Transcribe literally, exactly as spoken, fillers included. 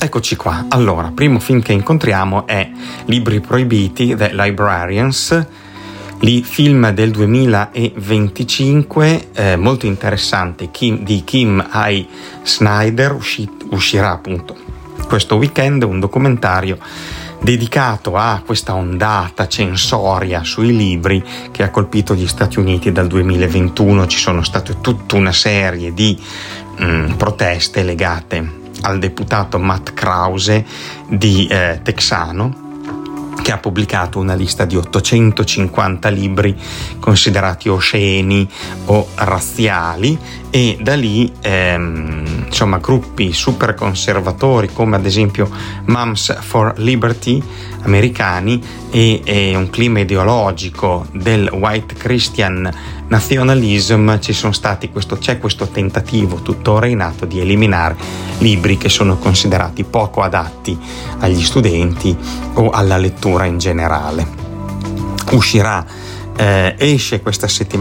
eccoci qua. Allora, primo film che incontriamo è Libri proibiti, The Librarians, lì film del duemilaventicinque, eh, molto interessante, Kim, di Kim I. Snyder, usci, uscirà appunto questo weekend, un documentario dedicato a questa ondata censoria sui libri che ha colpito gli Stati Uniti dal duemilaventuno. Ci sono state tutta una serie di mh, proteste legate al deputato Matt Krause di eh, Texano, che ha pubblicato una lista di ottocentocinquanta libri considerati osceni o razziali, e da lì ehm, insomma gruppi super conservatori come ad esempio Moms for Liberty americani e, e un clima ideologico del white Christian nationalism, ci sono stati questo, c'è questo tentativo tuttora in atto di eliminare libri che sono considerati poco adatti agli studenti o alla lettura in generale. Uscirà, eh, esce questa settimana